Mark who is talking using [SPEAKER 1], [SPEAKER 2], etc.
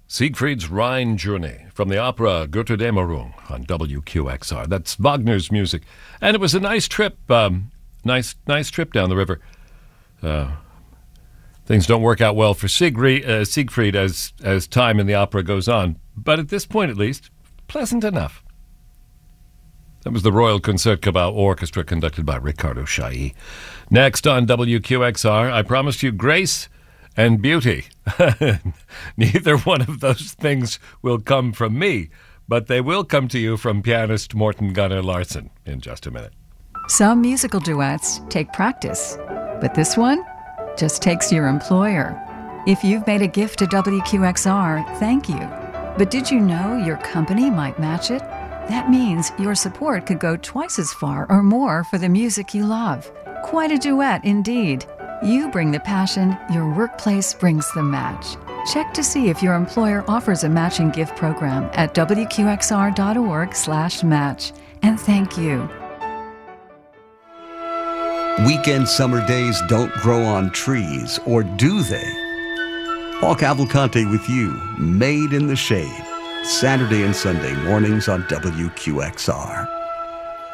[SPEAKER 1] Siegfried's Rhine Journey from the opera Götterdämmerung on WQXR. That's Wagner's music. And it was a nice trip, nice trip down the river. Things don't work out well for Siegfried as time in the opera goes on. But at this point, at least, pleasant enough. That was the Royal Concertgebouw Orchestra conducted by Riccardo Chailly. Next on WQXR, I promised you grace and beauty. Neither one of those things will come from me, but they will come to you from pianist Morten Gunnar Larsen in just a minute.
[SPEAKER 2] Some musical duets take practice, but this one just takes your employer. If you've made a gift to WQXR, thank you. But did you know your company might match it? That means your support could go twice as far or more for the music you love. Quite a duet indeed. You bring the passion, your workplace brings the match. Check to see if your employer offers a matching gift program at wqxr.org/match. And thank you.
[SPEAKER 3] Weekend summer days don't grow on trees, or do they? Paul Cavalcante with you, Made in the Shade, Saturday and Sunday mornings on WQXR.